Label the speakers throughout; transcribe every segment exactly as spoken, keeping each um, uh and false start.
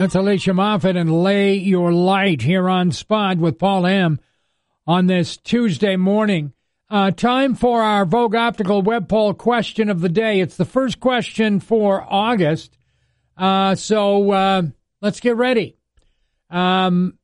Speaker 1: That's Alicia Moffat and Lay Your Light here on Spud with Paul M. on this Tuesday morning. Uh, time for our Vogue Optical web poll question of the day. It's the first question for August, uh, so uh, let's get ready. Um,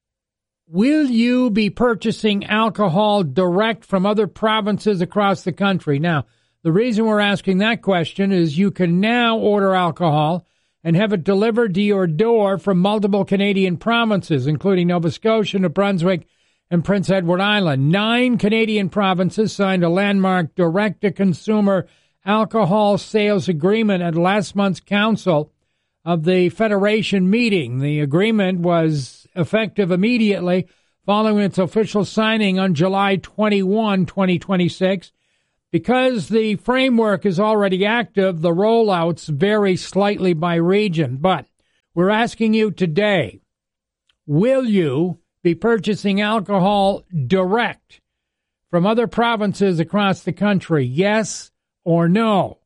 Speaker 1: will you be purchasing alcohol direct from other provinces across the country? Now, the reason we're asking that question is you can now order alcohol and have it delivered to your door from multiple Canadian provinces, including Nova Scotia, New Brunswick, and Prince Edward Island. Nine Canadian provinces signed a landmark direct-to-consumer alcohol sales agreement at last month's Council of the Federation meeting. The agreement was effective immediately following its official signing on July twenty-first, twenty twenty-six. Because the framework is already active, the rollouts vary slightly by region. But we're asking you today, will you be purchasing alcohol direct from other provinces across the country? Yes or no?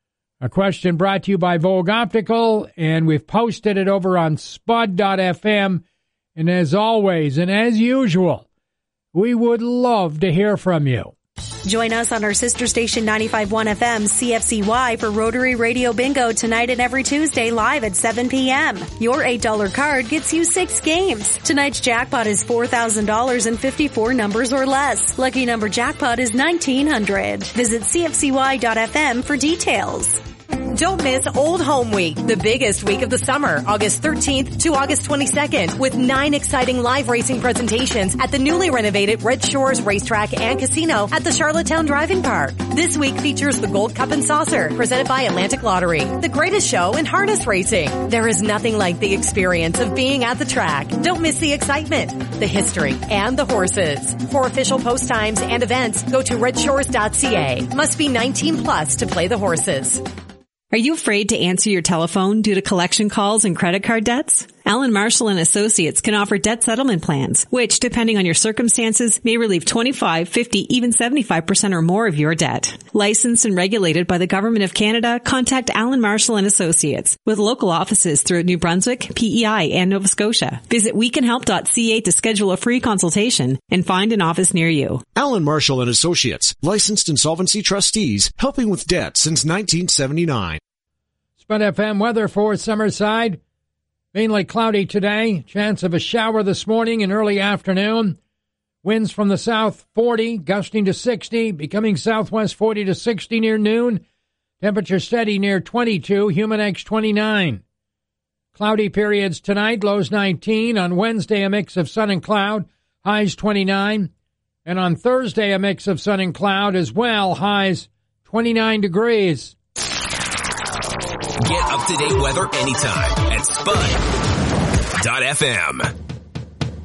Speaker 1: A question brought to you by Vogue Optical, and we've posted it over on spud dot f m. And as always, and as usual, we would love to hear from you.
Speaker 2: Join us on our sister station ninety-five point one F M C F C Y for Rotary Radio Bingo tonight and every Tuesday live at seven p.m. Your eight dollar card gets you six games. Tonight's jackpot is four thousand dollars and fifty-four numbers or less. Lucky number jackpot is nineteen hundred. Visit C F C Y dot F M for details.
Speaker 3: Don't miss Old Home Week, the biggest week of the summer, August thirteenth to August twenty-second, with nine exciting live racing presentations at the newly renovated Red Shores Racetrack and Casino at the Charlottetown Driving Park. This week features the Gold Cup and Saucer, presented by Atlantic Lottery, the greatest show in harness racing. There is nothing like the experience of being at the track. Don't miss the excitement, the history, and the horses. For official post times and events, go to red shores dot c a. Must be nineteen plus to play the horses.
Speaker 4: Are you afraid to answer your telephone due to collection calls and credit card debts? Allen Marshall and Associates can offer debt settlement plans, which, depending on your circumstances, may relieve twenty-five, fifty, even seventy-five percent or more of your debt. Licensed and regulated by the Government of Canada, contact Allen Marshall and Associates with local offices throughout New Brunswick, P E I, and Nova Scotia. Visit we can help dot c a to schedule a free consultation and find an office near you.
Speaker 5: Allen Marshall and Associates, licensed insolvency trustees, helping with debt since nineteen seventy-nine.
Speaker 1: Spud F M weather for Summerside. Mainly cloudy today. Chance of a shower this morning and early afternoon. Winds from the south forty, gusting to sixty, becoming southwest forty to sixty near noon. Temperature steady near twenty-two, Humidex twenty-nine. Cloudy periods tonight, lows nineteen. On Wednesday, a mix of sun and cloud, highs twenty-nine. And on Thursday, a mix of sun and cloud as well, highs twenty-nine degrees.
Speaker 6: Get up-to-date weather anytime at spud dot f m.